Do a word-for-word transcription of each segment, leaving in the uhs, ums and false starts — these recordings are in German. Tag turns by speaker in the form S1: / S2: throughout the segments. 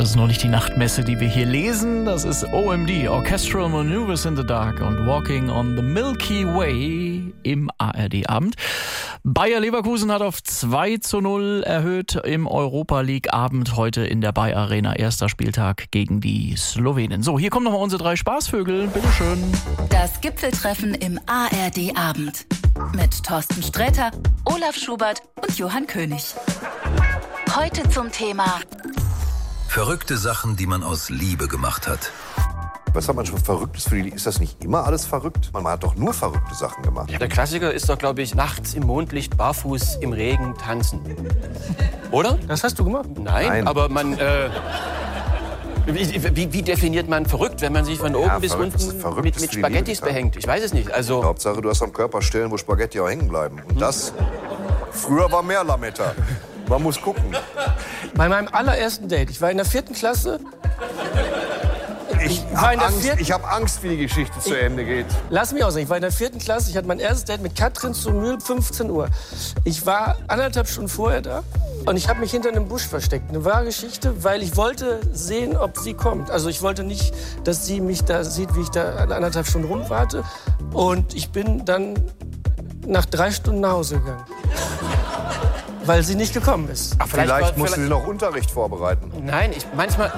S1: das ist noch nicht die Nachtmesse, die wir hier lesen. Das ist O M D, Orchestral Maneuvers in the Dark und Walking on the Milky Way im A R D-Abend. Bayer Leverkusen hat auf zwei zu null erhöht im Europa-League-Abend heute in der Bayer Arena. Erster Spieltag gegen die Slowenen. So, hier kommen nochmal unsere drei Spaßvögel. Bitteschön.
S2: Das Gipfeltreffen im A R D-Abend. Mit Thorsten Sträter, Olaf Schubert und Johann König. Heute zum Thema
S3: verrückte Sachen, die man aus Liebe gemacht hat.
S4: Was hat man schon Verrücktes für die? Ist das nicht immer alles verrückt? Man hat doch nur verrückte Sachen gemacht.
S5: Ja, der Klassiker ist doch, glaube ich, nachts im Mondlicht, barfuß, im Regen tanzen. Oder?
S6: Das hast du gemacht?
S5: Nein,
S4: Nein.
S5: aber man... Äh, wie, wie, wie definiert man verrückt, wenn man sich von oben
S4: Ja,
S5: bis
S4: verrückt,
S5: unten
S4: das ist verrückt,
S5: mit,
S4: das
S5: mit
S4: für die
S5: Spaghettis
S4: Liebe
S5: behängt? Ich weiß es nicht. Also
S4: Hauptsache, du hast am Körper Stellen, wo Spaghetti auch hängen bleiben. Und das, früher war mehr Lametta. Man muss gucken.
S6: Bei meinem allerersten Date, ich war in der vierten Klasse.
S4: Ich
S6: war
S4: habe
S6: in der
S4: Angst,
S6: vierten-
S4: ich hab Angst, wie die Geschichte zu Ende geht.
S6: Lass mich ausreden. Ich war in der vierten Klasse. Ich hatte mein erstes Date mit Katrin zu Mühl, fünfzehn Uhr. Ich war anderthalb Stunden vorher da und ich habe mich hinter einem Busch versteckt. Eine wahre Geschichte, weil ich wollte sehen, ob sie kommt. Also ich wollte nicht, dass sie mich da sieht, wie ich da anderthalb Stunden rumwarte. Und ich bin dann nach drei Stunden nach Hause gegangen. Weil sie nicht gekommen ist.
S5: Ach,
S4: Vielleicht,
S5: war-
S4: musst du dir noch Unterricht vorbereiten.
S5: Nein, ich manchmal.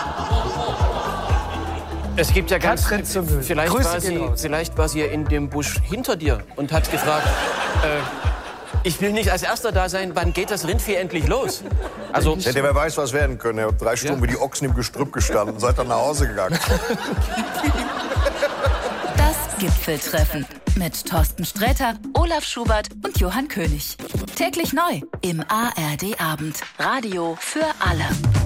S5: Es gibt ja ganz.
S6: Katrin zur Mühl.
S5: Vielleicht
S6: Grüße
S5: war,
S6: gehen
S5: sie,
S6: raus.
S5: vielleicht war sie in dem Busch hinter dir und hat gefragt: äh, Ich will nicht als Erster da sein. Wann geht das Rindvieh endlich los? Also
S4: Hätte wer weiß, was werden können. Ihr habt drei Stunden wie die Ochsen im Gestrüpp gestanden und seid dann nach Hause gegangen.
S2: das Gipfeltreffen. Mit Thorsten Sträter, Olaf Schubert und Johann König. Täglich neu im A R D-Abend. Radio für alle.